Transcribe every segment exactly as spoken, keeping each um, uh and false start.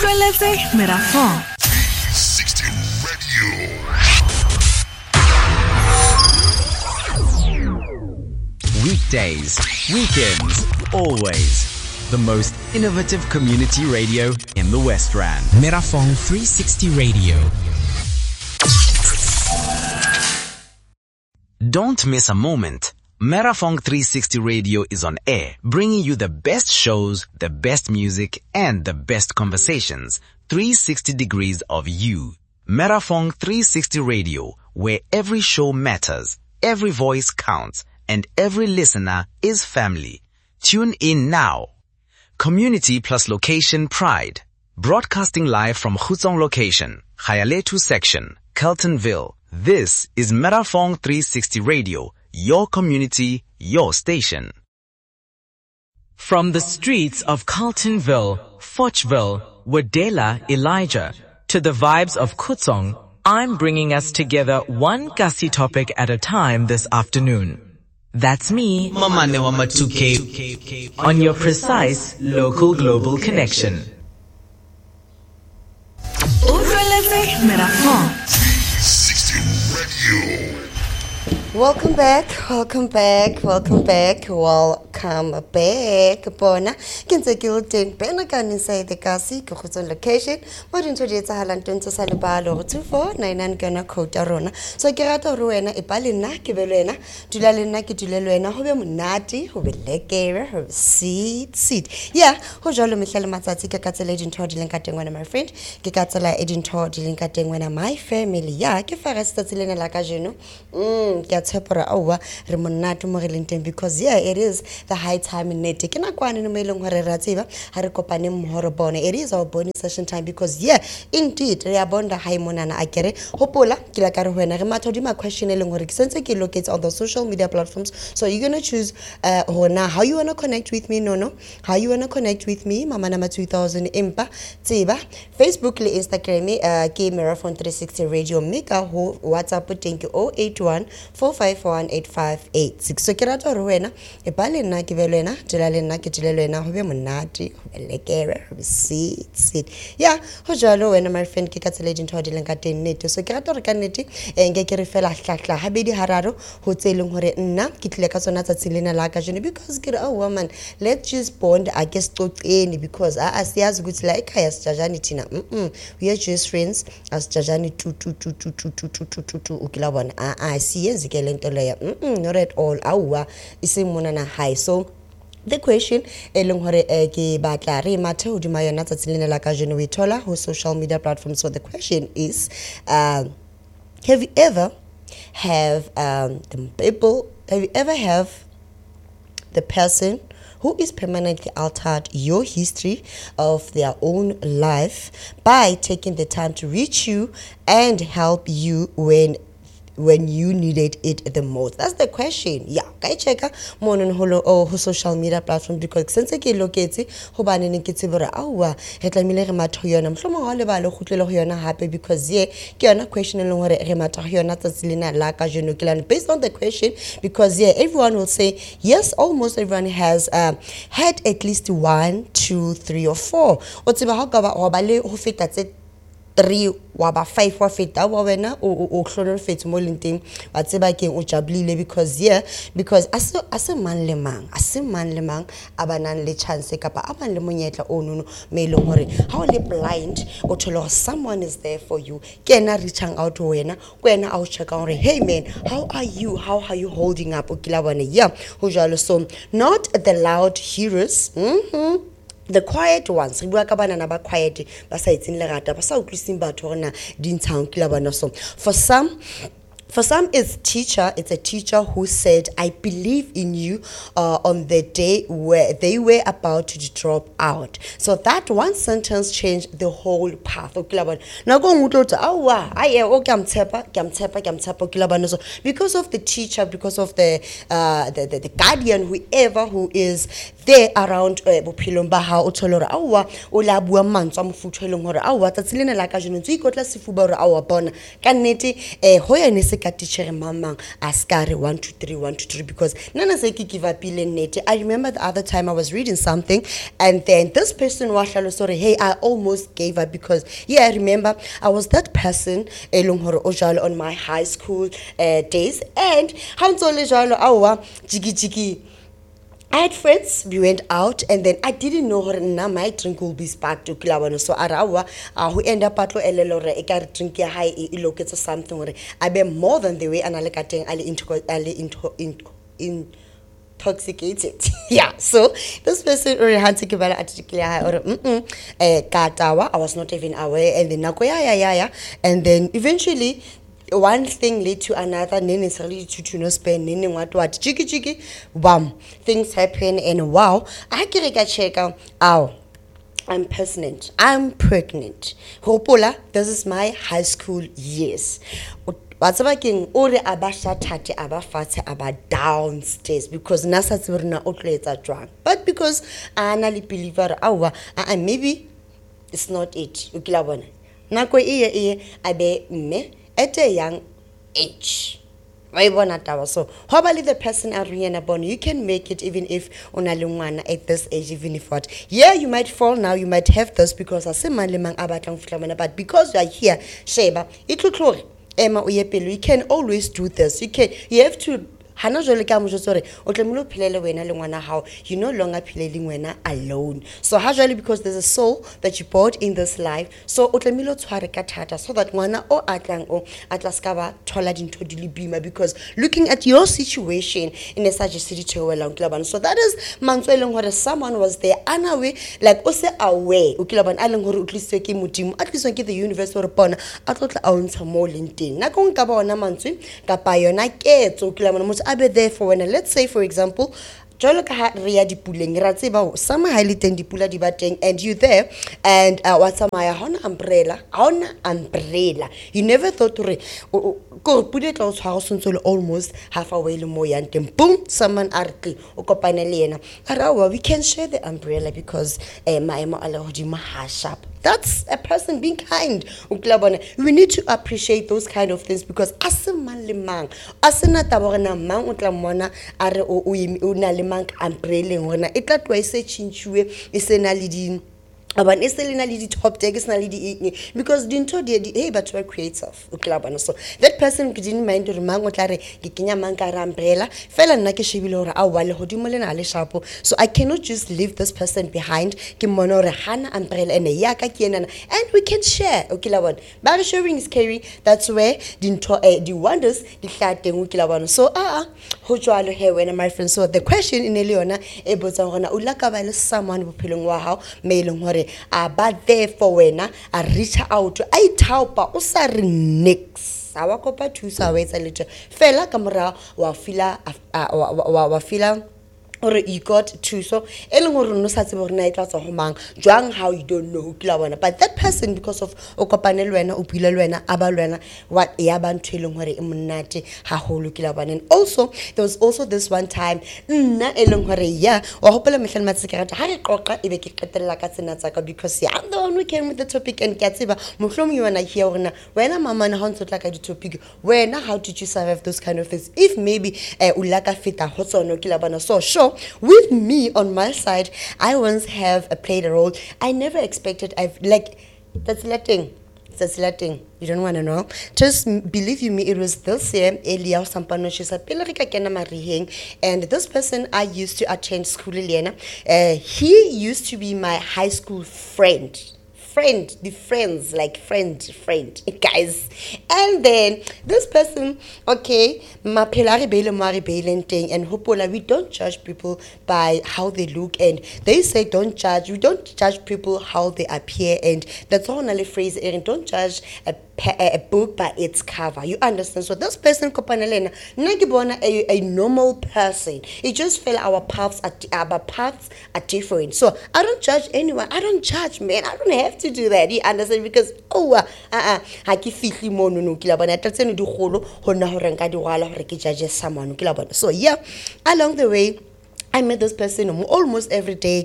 Utlweletse Merafong three sixty Radio. Weekdays, weekends, always. The most innovative community radio in the West Rand. Merafong three sixty Radio. Don't miss a moment. Merafong three sixty Radio is on air, bringing you the best shows, the best music, and the best conversations. three sixty degrees of you. Merafong three sixty Radio, where every show matters, every voice counts, and every listener is family. Tune in now. Community plus location pride. Broadcasting live from Khutsong location, Khayaletu section, Keltonville. This is Merafong three sixty Radio, your community, your station. From the streets of Carltonville, Fochville, Wadela, Elijah, to the vibes of Khutsong, I'm bringing us together one Kasi topic at a time this afternoon. That's me, Mamane Wama two K, on your precise local global connection. Utlweletse Merafong three sixty Radio. Welcome back, welcome back, welcome back, welcome back. Bona, kinse kilten pena kan inside the Kasi, Khutsong location. What introduce halan tunto salubalo two four nine nine kana kota rona. So kirato ruena ipalina kibelena, tulalena kitulelena, hobe munati, hobe lekere, hobe seed, seed. Yeah, ho jalo mihlele matsatsi ke katsela edinto dilenkatengwana my friend, ke katsela edinto dilenkatengwana my family. Yeah, ke fara statsilena la kajeno. Mm, ke tshepora owa re monate mo relenteng because yeah it is the high time in net ke na kwane no meleng hore ra tseba ha re kopane mohoro bona it is our bonus session time because yeah indeed re a bonda high monana akere hopola ke la ka re wena re mathodi ma question e leng hore ke sentse ke locate on the social media platforms so you're going to choose uh hona how you want to connect with me no no how you want to connect with me mama nama two thousand impa tseba Facebook le Instagram uh ke Merafong three sixty Radio meka ho WhatsApp thank you oh eight one four five one eight five eight six so ke rata re wena e ba le nna ke belwena tela le nna ke tile le wena ho be monate ho lekere ho be sit sit yeah ho jalo wena my friend ke ka tsela dintho di leng ka teng nete so ke rata re ka nete nke ke re fela hlatla ha bedi hararo ho tseleng hore nna ke tlile ka tsona tsa tsilena la ka jone because ke re oh woman let's just bond against toceni because a asiyazi ukuthi la ekhaya sijajani thina mm we are just friends asijajani tu tu tu tu tu tu tu tu tu ukilabona a a siyenzi ke lento leya mm not at all awa isimona na high so the question eleng hore ke batla re mathe hodima yona tsatsilena la ka jeno we thola ho social media platforms so the question is uh, have you ever have um the people have you ever have the person who is permanently altered your history of their own life by taking the time to reach you and help you when when you needed it the most? That's the question. Yeah, kai checka mono holo o ho social media platform because since ke locate ho bane ne ke tsebora awa re tlamile re matho yona mhlomo ga le ba le khutlele go yona hape because ye ke yona question e leng hore re matho yona tsatsilena la ka jeno ke lana based on the question because yeah everyone will say yes almost everyone has uh, had at least one two three or four o tseba ha ka ba wa ba le ho feta tse three wa ba five wa feta wa wena o o hlolo fetso mo lenteng wa tseba ke o jablile because yeah because as as man le mang as man le mang abanang le chance kapa aban le monyetla o nono me le hore how le blind o tholo someone is there for you kena reaching out to wena kwena a o check out hey man how are you how are you holding up o kila bone yeah ho jalo so not the loud heroes mhm the quiet ones re bua ka bana na ba quiet ba sa itseng le rata ba sa utlwising batho rona dintshang kila bana so for some For some, it's teacher. It's a teacher who said, "I believe in you." Uh, on the day where they were about to drop out, so that one sentence changed the whole path. Okay, now go on to oh wow, I okay, I'm tepa, I'm tepa, I'm tepa. So because of the teacher, because of the uh the, the the guardian, whoever who is there around bophilong ba hao o thole hore aowa o la bua mantswe a mofutho e leng hore aowa tsatsi lena la ka jeno ntse ikotla sefuba hore aowa bona ka nnete eh ho yane se ka teacher mamang a skare one two three one two three because nana se ke give up ile nnete. I remember the other time I was reading something and then this person wa hlalo sorry hey I almost gave up because yeah I remember I was that person e leng hore o jalo on my high school uh, days and ha ntse le jalo aowa jiki jiki I had friends, we went out, and then I didn't know her na my drink will be sparked to Kilabano. So arawa, uh, who end up patlo elelore, e ka drink ya high ilokets or something or I be more than the way and I like atting ali into ali into in intoxicated. Yeah, so this person already had to give an article or mm eh katawa. I was not even aware, and then nakoya ya ya ya, and then eventually. One thing led to another, then it's really to to no spend, then what what jiggy jiggy, bam, things happen, and wow, I can check out, ow, I'm pregnant, I'm pregnant. Hopola, this is my high school years. What's about king or abasha tate abafate aba downstairs because nasa tsirna outlets drunk, but because I anally believer awa and maybe it's not it. Ukilabona. Nako iye iye abe me. At a young age. So, hopefully the person are born, you can make it even if unalungwana at this age, even if what. Yeah, you might fall now, you might have this because I say man but because you are here, Sheba, it will Emma you can always do this. You can you have to Hana jole ka mo jotse o tlemelo philele wena le ngwana hao you no longer phileleng wena alone. So usually because there's a soul that you brought in this life, so o tlemelo tshware ka thata so that ngwana o atlang o atla ska ba thola dintho di le bima because looking at your situation in a such a city to wela unkilabana. So that is mantswe leng hore someone was there anawe like o se aware ukilabana a leng hore o tliswe ke modimo at least ke the universe hore bona a tlotla a ontsha mo leng teng na go nka bona mantswe kapa yona ketso ukilabana mo abe there for when let's say for example jolo ka ria dipuleng ra tseba sama highly teng dipula di bateng and you there and uh, what's my hona umbrella hona umbrella you never thought to re ko pule tla o tshwara sontsolo almost half away le mo yang teng boom someone artli o kopane le yena arawa we can share the umbrella because eh maemo a le hodimo ha sharp. That's a person being kind. We need to appreciate those kind of things because as a man le mang, as na taborena mang o tla mona are o o na le mang umbrella ngona e tla twa ise chinchwe e se na le di Aban eselina li di top tag is na li di because dinto di hey but we're creative uklabana so that person didn't mind re mang o tla re ke kenya mang ka umbrella fela nna ke shebile hore a wa le hodimo le na le shapo so I cannot just leave this person behind ke mona hore hana umbrella ene ya ka ke enana and we can share uklabana but sharing is caring. That's where dinto eh di wonders di hlateng uklabana so ah ho jwalo he wena my friend. So the question in eliona e botsa hore na o la ka ba le someone bophelong wa hao maileng hore aba there for wena a reach out I taupa o sa re next awa kopa thusa wa etsa letho fela ka mora wa fila wa wa fila or you got to so eleng hore no sa tsebe hore na itla tsa ho mang jwang how you don't know kila bona but that person because of o kopane le wena o bile le wena aba le wena what ya ba ntho eleng hore e monate ha holo kila bona. And also there was also this one time nna eleng hore ya wa hopola mehleng matsekerata ha re qoqa e be ke qetella ka tsena tsaka because yeah, I'm the one who came with the topic and ke tseba mohlomi yona here hore na wena mama na ha ntse tla ka di topic wena how did you survive those kind of things if maybe uh, ulaka feta ho tsona kila bona. So sure with me on my side, I once have uh, played a role I never expected. I've like that's letting that's letting you don't want to know. Just believe you me, it was this year. Elia Sampano, she said, and this person I used to attend school. Eliana, uh, he used to be my high school friend. Friend, the friends, like friend, friend, guys. And then this person, okay, ma pelare bele mari bele thing, and hopola we don't judge people by how they look, and they say don't judge. We don't judge people how they appear, and that's all only phrase. And don't judge a, a book by its cover. You understand? So this person, kopanelena, nagibona a a normal person. It just felt our paths are our paths are different. So I don't judge anyone. I don't judge, man. I don't have to do that. You understand? Because oh uh uh ha ke fitli mo no kila bona tatseno di golo hona hore nka di wala hore ke judge someone kila bona. So yeah, along the way I met this person almost every day.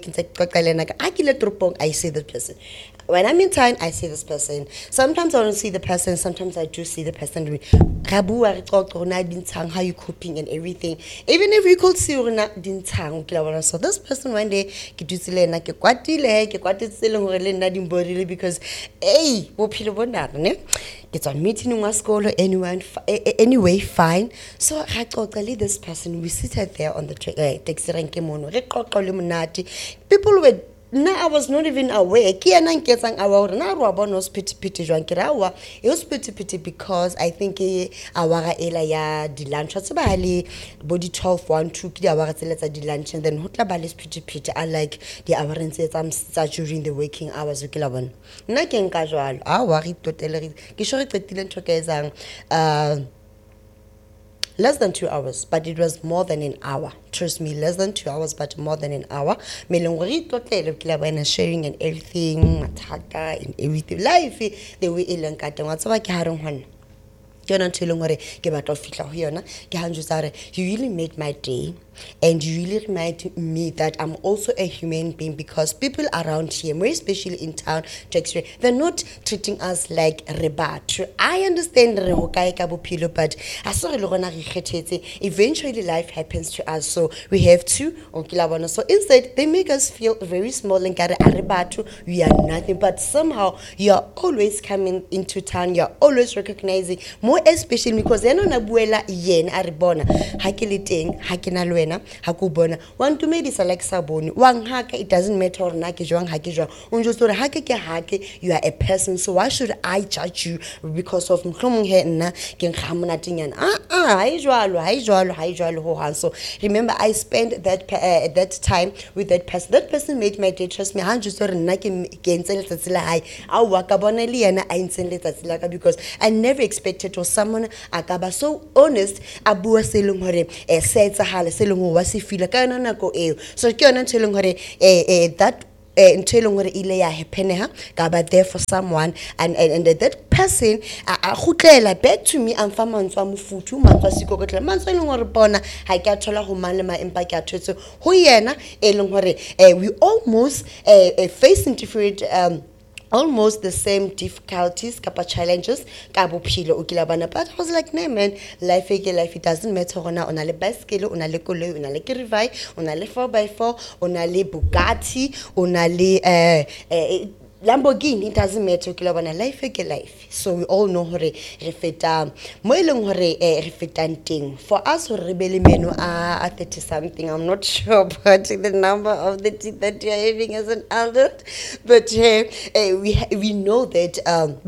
I see this person. When I'm in town, I see this person. Sometimes I don't see the person. Sometimes I do see the person. How you coping and everything. Even if you could see so this person one day because hey, it's on meeting in school anyway, anyway, fine. So I told this person, we seated there on the taxi rank. People were now I was not even aware. Kia na nketsang awa na ro bona hospital jwang ke rawa e hospital pity because I think e awara ela ya di lunch tsa ba le body twelve one two ke di awara tseletsa di lunch and then hotla ba le hospital pity I like the awareness tsa during the waking hours ke la bona nna ke nka jwalo a wa ri totele ke sure ke qetile ntho ke etsang uh less than two hours, but it was more than an hour. Trust me, less than two hours, but more than an hour. Sharing and everything, and everything. Life, the way it learned, what's about Karen? You're not telling what you really made my day. And you really remind me that I'm also a human being because people around here, more especially in town, they're not treating us like rebat. I understand, but eventually life happens to us, so we have to. So instead, they make us feel very small and we are nothing. But somehow you are always coming into town. You are always recognizing, more especially because they're not abuela yen aribona hakiliting hakinalwe. Hakubona want to make like saboni wang haka it doesn't matter or na ke jwang ha ke jwang unjo store hake ke hake you are a person so why should I judge you because of mhlomong he nna ke nkhamona tinyana ah ah ha jwalo ha jwalo ha jwalo ho han so remember I spent that uh, that time with that person that person made my day trust me hanjo store nna ke ke ntse letsatsi la hai a wa ka bona le yena a ntse letsatsi la ka because I never expected or someone akaba so honest a bua seleng hore e setsa hala seleng was he feel like I don't know so I'm telling her that telling her ile ya happen ha gaba there for someone and and, and that person a khutlela back to me and famantswa mofuthu mantswa sikokotla mantswa eleng hore bona ha ke a thola go mang le ma empa ke a thotse ho yena eleng hore we almost uh, facing different um almost the same difficulties, kapa challenges, kabo pilo ukilabana. But I was like, nah, man, life is life. It doesn't matter. Ona ona le bicycle, ona le kolo, ona le kirivai, ona le four by four, ona le Bugatti, ona le uh, uh, Lamborghini. It doesn't matter. Ukilabana life is life. So we all know hore refeta. Mo eleng hore refetanting. For us, hore rebeli menu are thirty something. I'm not sure about the number of the teeth that you are having as an adult, but uh, uh, we we know that um,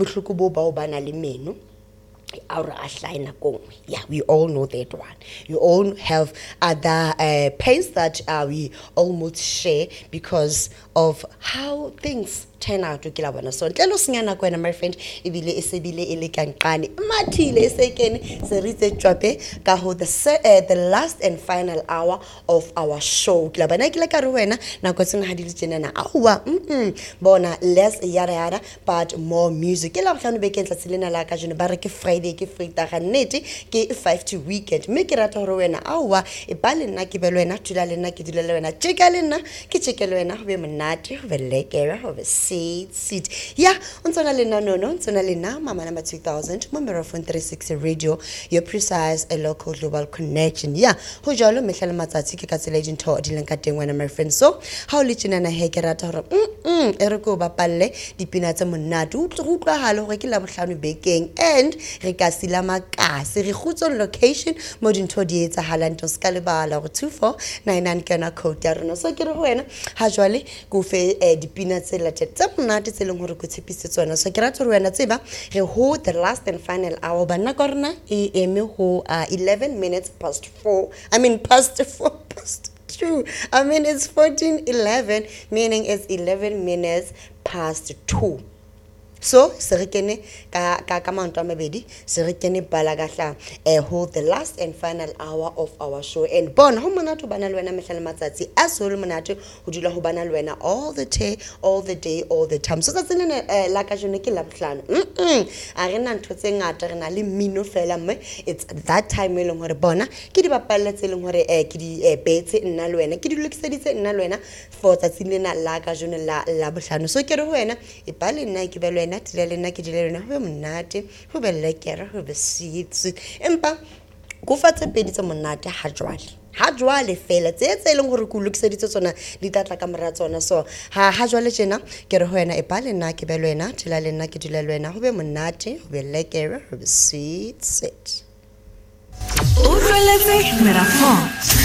yeah, we all know that one. You all have other uh, pains that uh, we almost share because of how things turn out to kilabana. So ntlo singana kwena my friend ibile esebile ele kankane mathile esekene seritse tshwape ka ho the uh, the last and final hour of our show kilabana ke la ka re wena na go tsena hadile tjenana awa mm bona less yara yara but more music ke la mhlano be ke ntla tselena la ka jeno ba re ke Friday ke freita ga nnete ke five to weekend me ke rata hore wena awa e ba le nna ke be le wena tula le nna ke dula le wena cheka le nna ke cheke le wena ho be monate ho be lekera ho be seat seat yeah unsona le na no no unsona le na mama number two thousand Momero phone three sixty radio your precise a local global connection yeah ho jalo mehlala matsatsi ke ka tsela di ntho di leng ka teng wena my friend so ha o le tshena he ke rata hore mm e re go bapalle dipina tsa monate o tlwa halo hore ke la bohlano bekeng and re ka sila makase re khutso location mo dintho di etsa halanto ska le bala go two four nine nine kana code ya rona so ke re ho wena ha jwale go fe dipina tse latetse tsa monate tse leng hore go tshepisetse tsona so ke rata hore wena tseba re ho the last and final hour bana ka rona e eme ho eleven minutes past four I mean past four past two I mean it's fourteen eleven meaning it's eleven minutes past two So, se re kene ka ka ka maoto a mabedi, se re kene balagahla eh hold the last and final hour of our show. And bona ho mona to bana le wena mehla le matsatsi a so le monate ho dula ho bana le wena all the day, all the day, all the time. So that's in eh la ka jone ke la bohlano. Mm. A re na ntho tse ngata re na le mino fela mme it's that time e leng hore bona ke di bapalla tse leng hore eh ke di eh betse nna le wena ke di lokiseditse nna le wena for tsatsing lena la ka jone la la bohlano. So ke re ho wena e ba le nna ke be not le nna ke dile lena ho be monate ho be lekere ho be sweet sweet empa go fatse pedi tse monate ha jwale ha jwale fela tse tse leng gore go lokiseditse tsona di tlatla ka mora tsona so ha ha jwale tjena ke re ho wena e ba le nna ke be lena tla le nna ke dile lena ho be monate ho be lekere ho be sweet sweet Utlweletse Merafong.